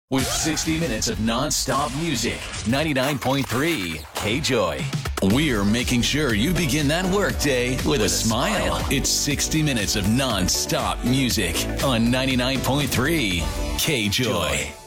with 60 minutes of non-stop music. 99.3 K-Joy. We're making sure you begin that workday with a smile. It's 60 minutes of non-stop music on 99.3 K-Joy.